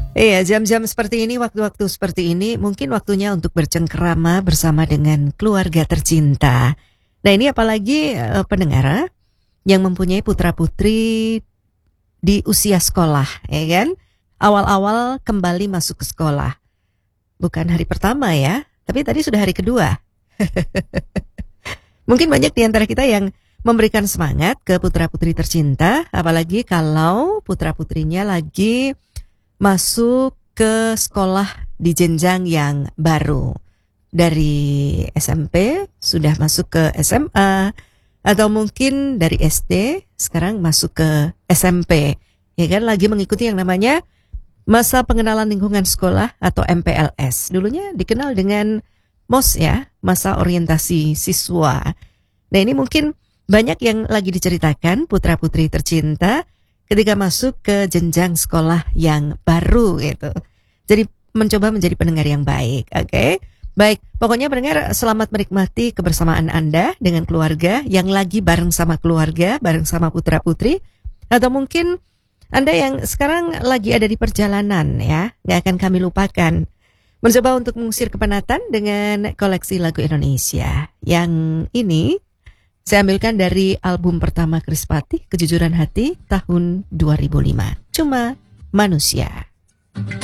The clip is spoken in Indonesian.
Iya, jam-jam seperti ini, waktu-waktu seperti ini, mungkin waktunya untuk bercengkerama bersama dengan keluarga tercinta. Nah ini apalagi pendengar yang mempunyai putra-putri di usia sekolah, ya kan? Awal-awal kembali masuk ke sekolah. Bukan hari pertama ya, tapi tadi sudah hari kedua. Mungkin banyak di antara kita yang memberikan semangat ke putra-putri tercinta, apalagi kalau putra-putrinya lagi masuk ke sekolah di jenjang yang baru. Dari SMP sudah masuk ke SMA, atau mungkin dari SD sekarang masuk ke SMP. Ya kan, lagi mengikuti yang namanya masa pengenalan lingkungan sekolah atau MPLS. Dulunya dikenal dengan MOS ya, masa orientasi siswa. Nah ini mungkin banyak yang lagi diceritakan putra-putri tercinta ketika masuk ke jenjang sekolah yang baru gitu. Jadi mencoba menjadi pendengar yang baik, oke? Baik, pokoknya pendengar selamat menikmati kebersamaan Anda dengan keluarga yang lagi bareng sama keluarga, bareng sama putra-putri. Atau mungkin Anda yang sekarang lagi ada di perjalanan ya, gak akan kami lupakan. Mencoba untuk mengusir kepenatan dengan koleksi lagu Indonesia. Yang ini saya ambilkan dari album pertama Krispatih, Kejujuran Hati tahun 2005. Cuma Manusia.